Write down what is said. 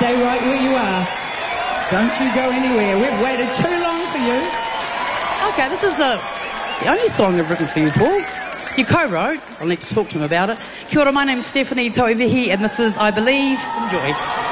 Stay right where you are. Don't you go anywhere. We've waited too long for you. Okay, this is the only song I've written for you, Paul. You co-wrote. I'll need to talk to him about it. Kia ora, my name's Stephanie Toivihi, and this is I Believe. Enjoy.